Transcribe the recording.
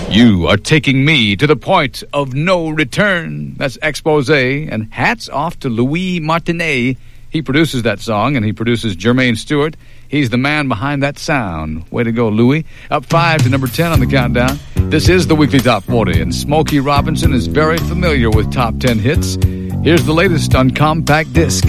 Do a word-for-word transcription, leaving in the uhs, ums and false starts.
You are taking me to the point of no return. That's Expose. And hats off to Louis Martinet. He produces that song, and he produces Jermaine Stewart. He's the man behind that sound. Way to go, Louis. Up five to number ten on the countdown. This is the Weekly Top forty, and Smokey Robinson is very familiar with top ten hits. Here's the latest on Compact Disc.